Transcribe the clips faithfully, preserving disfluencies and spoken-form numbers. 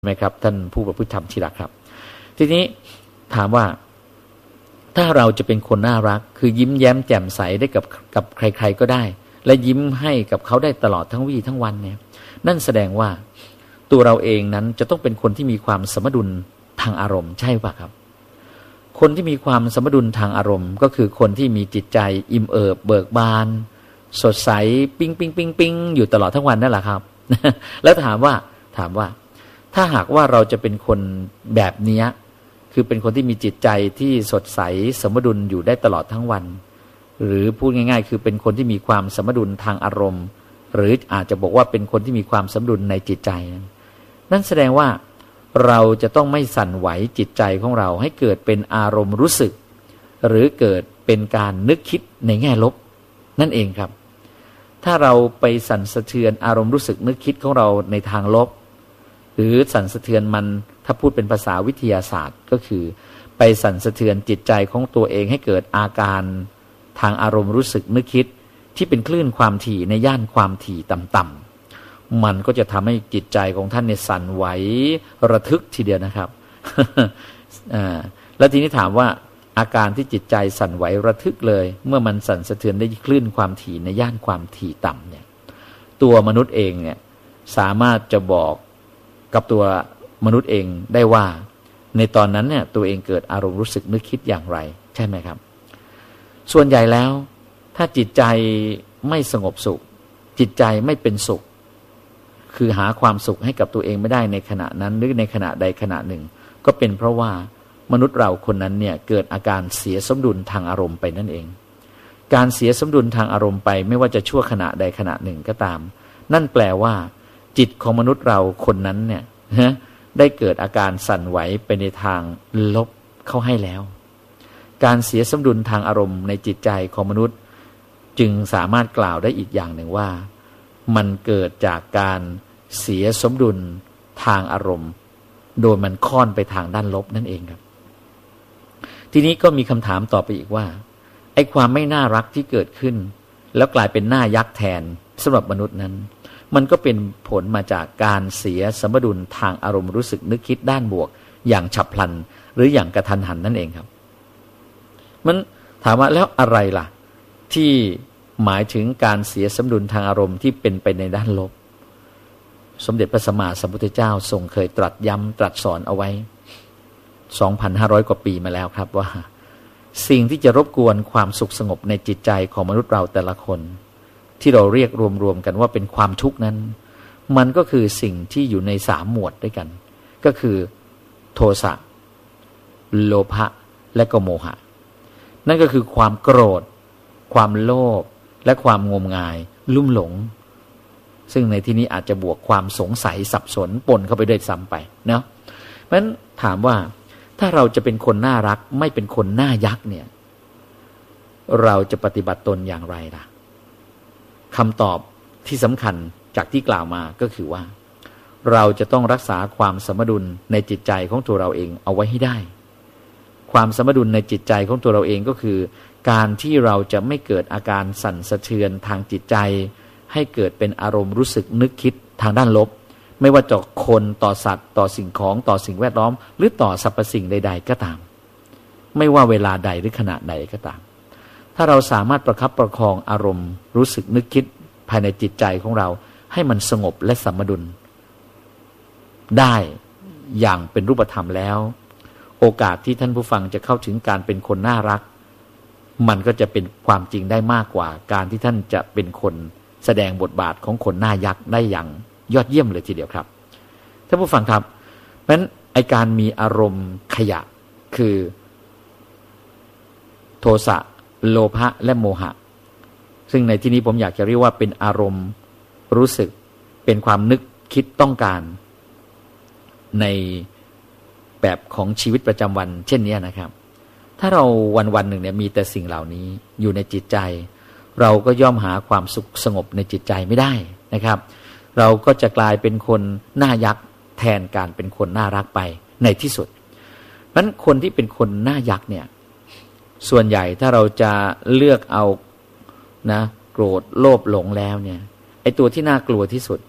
ไหมครับท่านผู้ประพฤติธรรมที่รักครับทีนี้ถามว่าถ้าเราจะเป็นคนน่ารักคือยิ้มแย้มแจ่มใสได้กับกับใครๆก็ได้และยิ้มให้กับเขาได้ตลอดทั้งวี่ทั้งวันเนี่ยนั่นแสดงว่าตัวเราเองนั้นจะต้องเป็นคนที่มีความสมดุลทางอารมณ์ใช่ป่ะครับคนที่มีความสมดุลทางอารมณ์ก็คือคนที่มีจิตใจอิ่มเอิบเบิกบานสดใสปิ๊งปิ๊งปิ๊งปิ๊งอยู่ตลอดทั้งวันนั่นแหละครับ แล้วถามว่าถามว่าถ้าหากว่าเราจะเป็นคนแบบนี้คือเป็นคนที่มีจิตใจที่สดใสสมดุลอยู่ได้ตลอดทั้งวันหรือพูดง่ายๆคือเป็นคนที่มีความสมดุลทางอารมณ์หรืออาจจะบอกว่าเป็นคนที่มีความสมดุลในจิตใจนั่นแสดงว่าเราจะต้องไม่สั่นไหวจิตใจของเราให้เกิดเป็นอารมณ์รู้สึกหรือเกิดเป็นการนึกคิดในแง่ลบนั่นเองครับถ้าเราไปสั่นสะเทือนอารมณ์รู้สึกนึกคิดของเราในทางลบหรือสั่นสะเทือนมันถ้าพูดเป็นภาษาวิทยาศาสตร์ก็คือไปสั่นสะเทือนจิตใจของตัวเองให้เกิดอาการทางอารมณ์รู้สึกนึกคิดที่เป็นคลื่นความถี่ในย่านความถี่ต่ำๆมันก็จะทำให้จิตใจของท่านเนี่ยสั่นไหวระทึกทีเดียวนะครับ แล้วทีนี้ถามว่าอาการที่จิตใจสั่นไหวระทึกเลยเมื่อมันสั่นสะเทือนได้คลื่นความถี่ในย่านความถี่ต่ำเนี่ยตัวมนุษย์เองเนี่ยสามารถจะบอกกับตัวมนุษย์เองได้ว่าในตอนนั้นเนี่ยตัวเองเกิดอารมณ์รู้สึกนึกคิดอย่างไรใช่ไหมครับส่วนใหญ่แล้วถ้าจิตใจไม่สงบสุขจิตใจไม่เป็นสุขคือหาความสุขให้กับตัวเองไม่ได้ในขณะนั้นหรือในขณะใดขณะหนึ่งก็เป็นเพราะว่ามนุษย์เราคนนั้นเนี่ยเกิดอาการเสียสมดุลทางอารมณ์ไปนั่นเองการเสียสมดุลทางอารมณ์ไปไม่ว่าจะชั่วขณะใดขณะหนึ่งก็ตามนั่นแปลว่าจิตของมนุษย์เราคนนั้นเนี่ยได้เกิดอาการสั่นไหวไปในทางลบเข้าให้แล้วการเสียสมดุลทางอารมณ์ในจิตใจของมนุษย์จึงสามารถกล่าวได้อีกอย่างหนึ่งว่ามันเกิดจากการเสียสมดุลทางอารมณ์โดยมันค่อนไปทางด้านลบนั่นเองครับทีนี้ก็มีคำถามต่อไปอีกว่าไอ้ความไม่น่ารักที่เกิดขึ้นแล้วกลายเป็นหน้ายักษ์แทนสำหรับมนุษย์นั้นมันก็เป็นผลมาจากการเสียสมดุลทางอารมณ์รู้สึกนึกคิดด้านบวกอย่างฉับพลันหรืออย่างกระทันหันนั่นเองครับมันถามว่าแล้วอะไรล่ะที่หมายถึงการเสียสมดุลทางอารมณ์ที่เป็นไปในด้านลบสมเด็จพระสัมมาสัมพุทธเจ้าทรงเคยตรัสย้ำตรัสสอนเอาไว้ สองพันห้าร้อย กว่าปีมาแล้วครับว่าสิ่งที่จะรบกวนความสุขสงบในจิตใจของมนุษย์เราแต่ละคนที่เราเรียกรวมๆกันว่าเป็นความทุกข์นั้นมันก็คือสิ่งที่อยู่ในสามหมวดด้วยกันก็คือโทสะโลภะและก็โมหะนั่นก็คือความโกรธความโลภและความงมงายลุ่มหลงซึ่งในที่นี้อาจจะบวกความสงสัยสับสนปนเข้าไปด้วยซ้ำไปเนาะเพราะฉะนั้นถามว่าถ้าเราจะเป็นคนน่ารักไม่เป็นคนหน้ายักษ์เนี่ยเราจะปฏิบัติตนอย่างไรล่ะคำตอบที่สำคัญจากที่กล่าวมาก็คือว่าเราจะต้องรักษาความสมดุลในจิตใจของตัวเราเองเอาไว้ให้ได้ความสมดุลในจิตใจของตัวเราเองก็คือการที่เราจะไม่เกิดอาการสั่นสะเทือนทางจิตใจให้เกิดเป็นอารมณ์รู้สึกนึกคิดทางด้านลบไม่ว่าต่อคนต่อสัตว์ต่อสิ่งของต่อสิ่งแวดล้อมหรือต่อสรรพสิ่งใดๆก็ตามไม่ว่าเวลาใดหรือขณะใดก็ตามถ้าเราสามารถประคับประคองอารมณ์รู้สึกนึกคิดภายในจิตใจของเราให้มันสงบและสมดุลได้อย่างเป็นรูปธรรมแล้วโอกาสที่ท่านผู้ฟังจะเข้าถึงการเป็นคนน่ารักมันก็จะเป็นความจริงได้มากกว่าการที่ท่านจะเป็นคนแสดงบทบาทของคนหน้ายักษ์ได้อย่างยอดเยี่ยมเลยทีเดียวครับท่านผู้ฟังครับเพราะฉะนั้นไอการมีอารมณ์ขยะคือโทสะโลภะและโมหะซึ่งในที่นี้ผมอยากจะเรียกว่าเป็นอารมณ์รู้สึกเป็นความนึกคิดต้องการในแบบของชีวิตประจำวันเช่นนี้นะครับถ้าเราวันวันหนึ่งเนี่ยมีแต่สิ่งเหล่านี้อยู่ในจิตใจเราก็ย่อมหาความสุขสงบในจิตใจไม่ได้นะครับเราก็จะกลายเป็นคนหน้ายักษ์แทนการเป็นคนน่ารักไปในที่สุดเพราะฉะนั้นคนที่เป็นคนหน้ายักษ์เนี่ยส่วนใหญ่ถ้าเราจะเลือกเอานะโกรธโลภหลงแล้วเนี่ยไอ้ตัวที่น่ากลัวที่สุด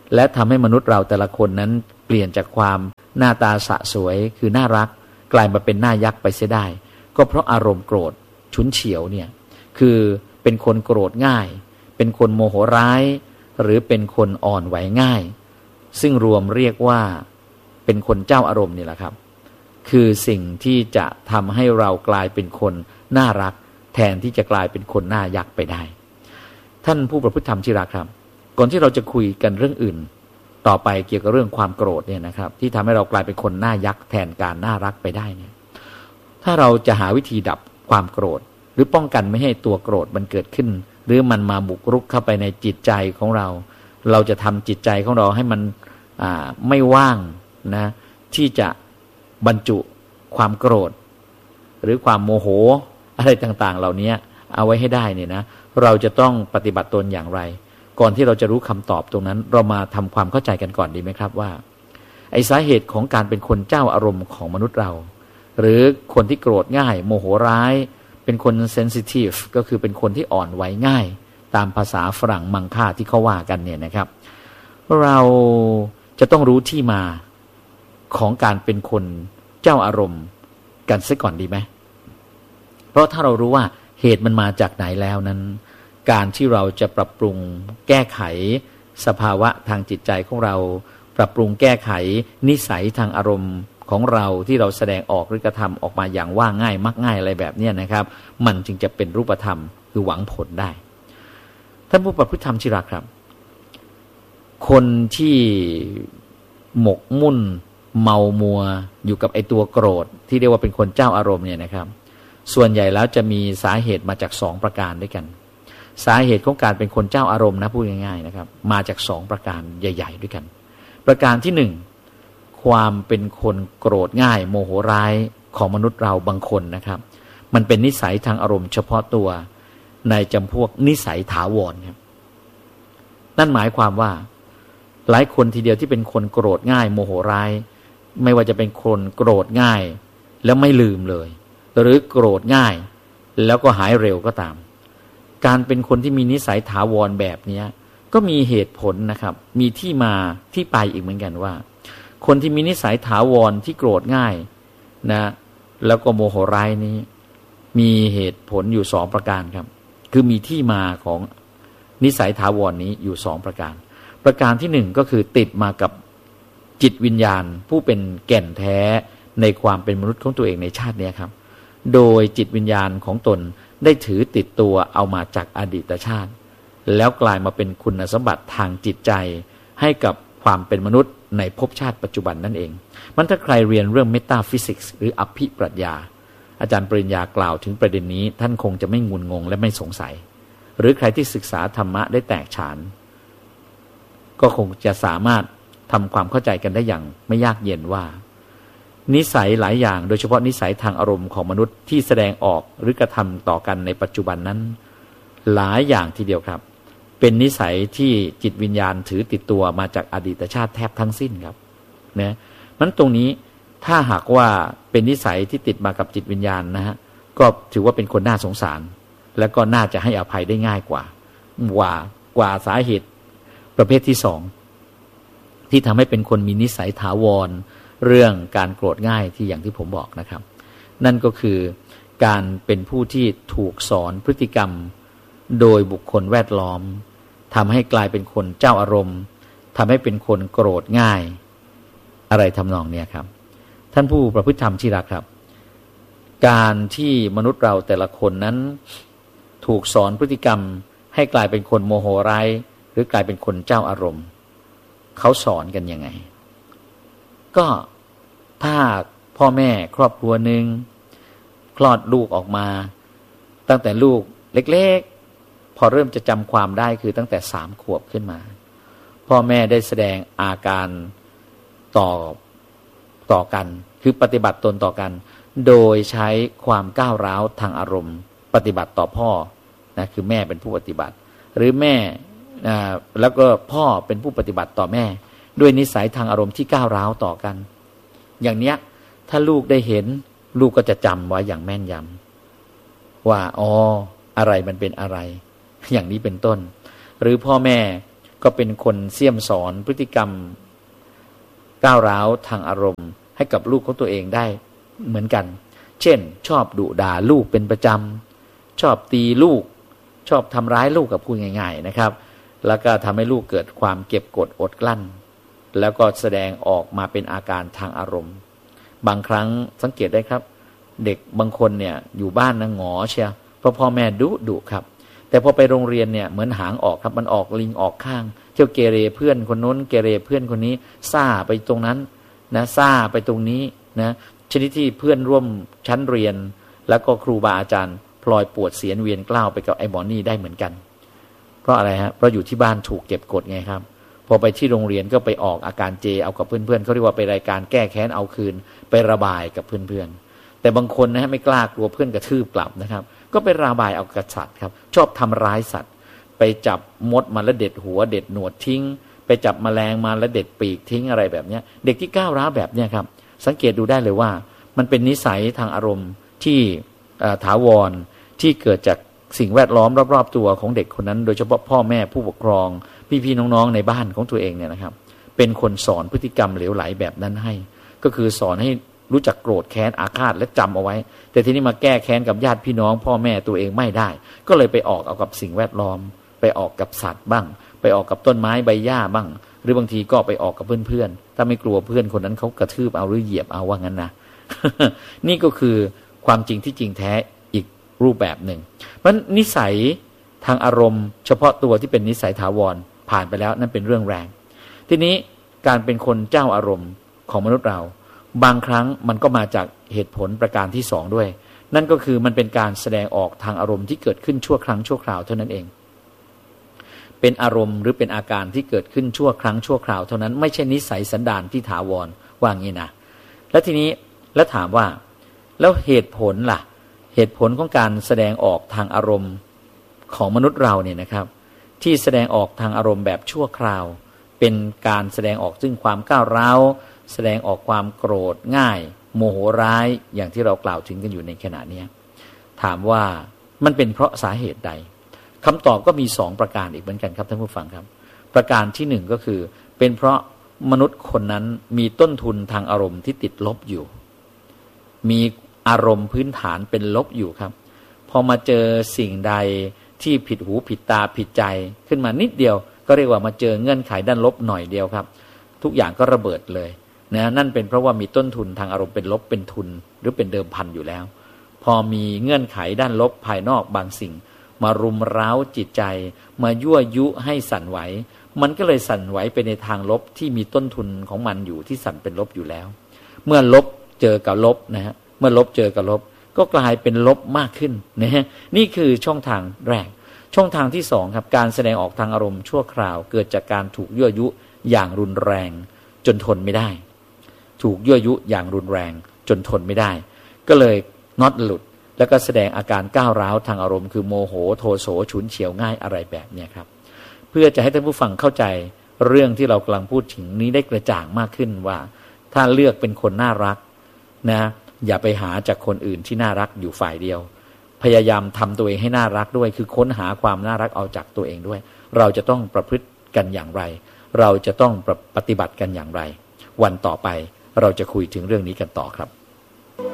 และทำให้มนุษย์เราแต่ละคนนั้นเปลี่ยนจากความหน้าตาสะสวยคือน่ารักกลายมาเป็นหน้ายักษ์ไปเสียได้ก็เพราะอารมณ์โกรธฉุนเฉียวเนี่ยคือเป็นคนโกรธง่ายเป็นคนโมโหร้ายหรือเป็นคนอ่อนไหวง่ายซึ่งรวมเรียกว่าเป็นคนเจ้าอารมณ์นี่แหละครับคือสิ่งที่จะทำให้เรากลายเป็นคนน่ารักแทนที่จะกลายเป็นคนหน้ายักษ์ไปได้ท่านผู้ประพฤติธรรมที่รักครับก่อนที่เราจะคุยกันเรื่องอื่นต่อไปเกี่ยวกับเรื่องความโกรธเนี่ยนะครับที่ทำให้เรากลายเป็นคนหน้ายักษ์แทนการน่ารักไปได้เนี่ยถ้าเราจะหาวิธีดับความโกรธหรือป้องกันไม่ให้ตัวโกรธมันเกิดขึ้นหรือมันมาบุกรุกเข้าไปในจิตใจของเราเราจะทำจิตใจของเราให้มันอ่าไม่ว่างนะที่จะบรรจุความโกรธหรือความโมโหอะไรต่างๆเหล่านี้เอาไว้ให้ได้เนี่ยนะเราจะต้องปฏิบัติตนอย่างไรก่อนที่เราจะรู้คำตอบตรงนั้นเรามาทำความเข้าใจกันก่อนดีไหมครับว่าไอ้สาเหตุของการเป็นคนเจ้าอารมณ์ของมนุษย์เราหรือคนที่โกรธง่ายโมโหร้ายเป็นคนเซนซิทีฟก็คือเป็นคนที่อ่อนไหวง่ายตามภาษาฝรั่งมังค่าที่เขาว่ากันเนี่ยนะครับเราจะต้องรู้ที่มาของการเป็นคนเจ้าอารมณ์กันซะก่อนดีไหมเพราะถ้าเรารู้ว่าเหตุมันมาจากไหนแล้วนั้นการที่เราจะปรับปรุงแก้ไขสภาวะทางจิตใจของเราปรับปรุงแก้ไขนิสัยทางอารมณ์ของเราที่เราแสดงออกหรือกระทำออกมาอย่างว่าง่ายมักง่ายอะไรแบบนี้นะครับมันจึงจะเป็นรูปธรรมคือหวังผลได้ท่านผู้ประพฤติธรรมที่รักครับคนที่หมกมุ่นเมามัวอยู่กับไอตัวโกรธที่เรียกว่าเป็นคนเจ้าอารมณ์เนี่ยนะครับส่วนใหญ่แล้วจะมีสาเหตุมาจากสองประการด้วยกันสาเหตุของการเป็นคนเจ้าอารมณ์นะพูดง่ายๆนะครับมาจากสองประการใหญ่ๆด้วยกันประการที่หนึ่งความเป็นคนโกรธง่ายโมโหร้ายของมนุษย์เราบางคนนะครับมันเป็นนิสัยทางอารมณ์เฉพาะตัวในจำพวกนิสัยถาวรครับนั่นหมายความว่าหลายคนทีเดียวที่เป็นคนโกรธง่ายโมโหร้ายไม่ว่าจะเป็นคนโกรธง่ายแล้วไม่ลืมเลยหรือโกรธง่ายแล้วก็หายเร็วก็ตามการเป็นคนที่มีนิสัยถาวรแบบนี้ก็มีเหตุผลนะครับมีที่มาที่ไปอีกเหมือนกันว่าคนที่มีนิสัยถาวรที่โกรธง่ายนะแล้วก็โมโหร้ายนี้มีเหตุผลอยู่สองประการครับคือมีที่มาของนิสัยถาวรนี้อยู่สองประการประการที่หนึ่งก็คือติดมากับจิตวิญญาณผู้เป็นแก่นแท้ในความเป็นมนุษย์ของตัวเองในชาตินี้ครับโดยจิตวิญญาณของตนได้ถือติดตัวเอามาจากอดีตชาติแล้วกลายมาเป็นคุณสมบัติทางจิตใจให้กับความเป็นมนุษย์ในภพชาติปัจจุบันนั่นเองมันถ้าใครเรียนเรื่องเมตาฟิสิกส์หรืออภิปรัชญาอาจารย์ปริญญากล่าวถึงประเด็นนี้ท่านคงจะไม่งุนงงและไม่สงสัยหรือใครที่ศึกษาธรรมะได้แตกฉานก็คงจะสามารถทำความเข้าใจกันได้อย่างไม่ยากเย็นว่านิสัยหลายอย่างโดยเฉพาะนิสัยทางอารมณ์ของมนุษย์ที่แสดงออกหรือกระทำต่อกันในปัจจุบันนั้นหลายอย่างทีเดียวครับเป็นนิสัยที่จิตวิญญาณถือติดตัวมาจากอดีตชาติแทบทั้งสิ้นครับนะนั้นตรงนี้ถ้าหากว่าเป็นนิสัยที่ติดมากับจิตวิญญาณนะฮะก็ถือว่าเป็นคนน่าสงสารและก็น่าจะให้อภัยได้ง่ายกว่ากว่ากว่าสาเหตุประเภทที่สองที่ทำให้เป็นคนมีนิสัยถาวรเรื่องการโกรธง่ายที่อย่างที่ผมบอกนะครับนั่นก็คือการเป็นผู้ที่ถูกสอนพฤติกรรมโดยบุคคลแวดล้อมทำให้กลายเป็นคนเจ้าอารมณ์ทำให้เป็นคนโกรธง่ายอะไรทำนองเนี้ยครับท่านผู้ประพฤติธรรมที่รักครับการที่มนุษย์เราแต่ละคนนั้นถูกสอนพฤติกรรมให้กลายเป็นคนโมโหร้ายหรือกลายเป็นคนเจ้าอารมณ์เขาสอนกันยังไงก็ถ้าพ่อแม่ครอบครัวหนึ่งคลอดลูกออกมาตั้งแต่ลูกเล็กๆพอเริ่มจะจำความได้คือตั้งแต่สามขวบขึ้นมาพ่อแม่ได้แสดงอาการต่อต่อกันคือปฏิบัติตนต่อกันโดยใช้ความก้าวร้าวทางอารมณ์ปฏิบัติต่อพ่อนะคือแม่เป็นผู้ปฏิบัติหรือแม่อ่าแล้วก็พ่อเป็นผู้ปฏิบัติต่อแม่ด้วยนิสัยทางอารมณ์ที่ก้าวร้าวต่อกันอย่างเนี้ยถ้าลูกได้เห็นลูกก็จะจำไว้อย่างแม่นยำว่าอ๋ออะไรมันเป็นอะไรอย่างนี้เป็นต้นหรือพ่อแม่ก็เป็นคนเสี่ยมสอนพฤติกรรมก้าวร้าวทางอารมณ์ให้กับลูกของตัวเองได้เหมือนกันเช่นชอบดุด่าลูกเป็นประจำชอบตีลูกชอบทำร้ายลูกกับพูดง่ายๆนะครับแล้วก็ทำให้ลูกเกิดความเก็บกดอดกลั้นแล้วก็แสดงออกมาเป็นอาการทางอารมณ์บางครั้งสังเกตได้ครับเด็กบางคนเนี่ยอยู่บ้านนะหงอเชียเพราะพ่อแม่ดุดุครับแต่พอไปโรงเรียนเนี่ยเหมือนหางออกครับมันออกลิงออกข้างเที่ยวเกเรเพื่อนคนนู้นเกเรเพื่อนคนนี้ซ่าไปตรงนั้นนะซ่าไปตรงนี้นะชนิดที่เพื่อนร่วมชั้นเรียนแล้วก็ครูบาอาจารย์พลอยปวดเสียนเวียนกล้าวไปกับไอ้หมอนี่ได้เหมือนกันเพราะอะไรฮะเพราะอยู่ที่บ้านถูกเก็บกดไงครับพอไปที่โรงเรียนก็ไปออกอาการเจเอากับเพื่อนๆเขาเรียกว่าไปรายการแก้แค้นเอาคืนไประบายกับเพื่อนๆแต่บางคนนะฮะไม่กล้ากลัวเพื่อนกระทืบกลับนะครับก็ไประบายเอากับสัตว์ครับชอบทำร้ายสัตว์ไปจับมดมาแล้วเด็ดหัวเด็ดหนวดทิ้งไปจับแมลงมาแล้วเด็ดปีกทิ้งอะไรแบบนี้เด็กที่ก้าวร้าวแบบนี้ครับสังเกตดูได้เลยว่ามันเป็นนิสัยทางอารมณ์ที่ถาวรที่เกิดจากสิ่งแวดล้อมรอบๆตัวของเด็กคนนั้นโดยเฉพาะพ่อแม่ผู้ปกครองพี่ๆน้องๆในบ้านของตัวเองเนี่ยนะครับเป็นคนสอนพฤติกรรมเหลวไหลแบบนั้นให้ก็คือสอนให้รู้จักโกรธแค้นอาฆาตและจำเอาไว้แต่ทีนี้มาแก้แค้นกับญาติพี่น้องพ่อแม่ตัวเองไม่ได้ก็เลยไปออกเอากับสิ่งแวดล้อมไปออกกับสัตว์บ้างไปออกกับต้นไม้ใบหญ้าบ้างหรือบางทีก็ไปออกกับเพื่อนๆถ้าไม่กลัวเพื่อนคนนั้นเขากระทืบเอาหรือเหยียบเอาว่างั้นนะ นี่ก็คือความจริงที่จริงแท้อีกรูปแบบหนึ่งเพราะนิสัยทางอารมณ์เฉพาะตัวที่เป็นนิสัยถาวรผ่านไปแล้วนั่นเป็นเรื่องแรงทีนี้การเป็นคนเจ้าอารมณ์ของมนุษย์เราบางครั้งมันก็มาจากเหตุผลประการที่สองด้วยนั่นก็คือมันเป็นการแสดงออกทางอารมณ์ที่เกิดขึ้นชั่วครั้งชั่วคราวเท่านั้นเองเป็นอารมณ์หรือเป็นอาการที่เกิดขึ้นชั่วครั้งชั่วคราวเท่านั้นไม่ใช่นิสัยสันดานที่ถาวรว่างี้นะแล้วทีนี้แล้วถามว่าแล้วเหตุผลล่ะเหตุผลของการแสดงออกทางอารมณ์ของมนุษย์เราเนี่ยนะครับที่แสดงออกทางอารมณ์แบบชั่วคราวเป็นการแสดงออกซึ่งความก้าวร้าวแสดงออกความโกรธง่ายโมโหร้ายอย่างที่เรากล่าวถึงกันอยู่ในขณะนี้ถามว่ามันเป็นเพราะสาเหตุใดคำตอบก็มีสองประการอีกเหมือนกันครับท่านผู้ฟังครับประการที่หนึ่งก็คือเป็นเพราะมนุษย์คนนั้นมีต้นทุนทางอารมณ์ที่ติดลบอยู่มีอารมณ์พื้นฐานเป็นลบอยู่ครับพอมาเจอสิ่งใดที่ผิดหูผิดตาผิดใจขึ้นมานิดเดียวก็เรียกว่ามาเจอเงื่อนไขด้านลบหน่อยเดียวครับทุกอย่างก็ระเบิดเลยนะนั่นเป็นเพราะว่ามีต้นทุนทางอารมณ์เป็นลบเป็นทุนหรือเป็นเดิมพันอยู่แล้วพอมีเงื่อนไขด้านลบภายนอกบางสิ่งมารุมเร้าจิตใจมายั่วยุให้สั่นไหวมันก็เลยสั่นไหวไปในทางลบที่มีต้นทุนของมันอยู่ที่สั่นเป็นลบอยู่แล้วเมื่อลบเจอกับลบนะฮะเมื่อลบเจอกับลบก็กลายเป็นลบมากขึ้นนะฮะนี่คือช่องทางแรกช่องทางที่สองครับการแสดงออกทางอารมณ์ชั่วคราวเกิดจากการถูกยั่วยุอย่างรุนแรงจนทนไม่ได้ถูกยั่วยุอย่างรุนแรงจนทนไม่ได้ก็เลยน็อตหลุดแล้วก็แสดงอาการก้าวร้าวทางอารมณ์คือโมโหโทโสฉุนเฉียวง่ายอะไรแบบนี้ครับเพื่อจะให้ท่านผู้ฟังเข้าใจเรื่องที่เรากำลังพูดถึงนี้ได้กระจ่างมากขึ้นว่าถ้าเลือกเป็นคนน่ารักนะอย่าไปหาจากคนอื่นที่น่ารักอยู่ฝ่ายเดียวพยายามทำตัวเองให้น่ารักด้วยคือค้นหาความน่ารักเอาจากตัวเองด้วยเราจะต้องประพฤติกันอย่างไรเราจะต้องปฏิบัติกันอย่างไรวันต่อไปเราจะคุยถึงเรื่องนี้กันต่อครับ